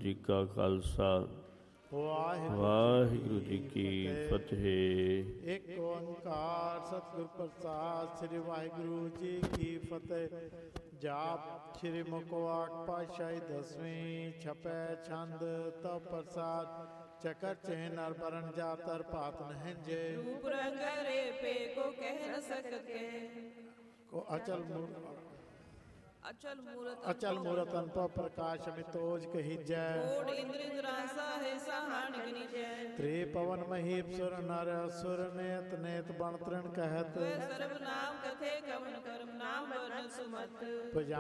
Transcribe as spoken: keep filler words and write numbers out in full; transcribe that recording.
ਜੀ ਕਾ ਖਾਲਸਾ ਵਾਹਿਗੁਰੂ ਜੀ ਕੀ ਫਤਿਹ। ਇੱਕ ਓੰਕਾਰ ਸਤਿਗੁਰ ਪ੍ਰਸਾਦ। ਸ੍ਰੀ ਵਾਹਿਗੁਰੂ ਜੀ ਕੀ ਫਤਿਹ। ਜਾਪ ਸ੍ਰੀ ਮੁਖਵਾਕ ਪਾਤਸ਼ਾਹੀ ਦਸਵੀਂ। ਛਪੈ ਛੰਦ ਤਵ ਪ੍ਰਸਾਦ। ਚਕਰ ਚੈਨ ਨਰ ਬਰਨ ਜਾਤਰ ਭਾਤ ਨਹਿੰਜੇ। रूप रंग रेपे को कह न सकते। को अचल मूर अचल मूरत अचल मूरत अनपव प्रकाश मितोज कहिजै। कोट इंद्र इंद्रासा है सहान गनिजै। त्रि पवन महीप सुर नर असुर नेत नेत बण तृण कहत। वे सर्व नाम कथे कवन कर्म नाम वर्ण सुमत।